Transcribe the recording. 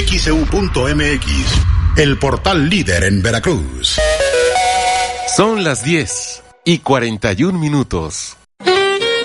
XEU.mx, el portal líder en Veracruz. Son las 10:41.